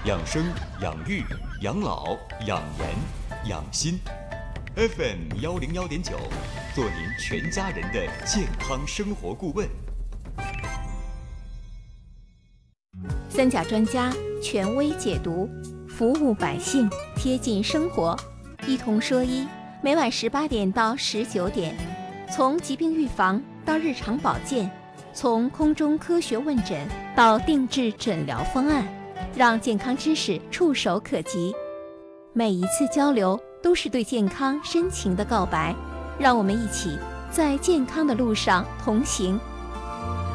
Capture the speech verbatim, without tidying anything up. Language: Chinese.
养生、养育、养老、养颜、养心。F M 幺零幺点九，做您全家人的健康生活顾问。 三甲专家权威解读，服务百姓，贴近生活，一同说医。每晚十八点到十九点，从疾病预防到日常保健，从空中科学问诊到定制诊疗方案，让健康知识触手可及。每一次交流都是对健康深情的告白，让我们一起在健康的路上同行。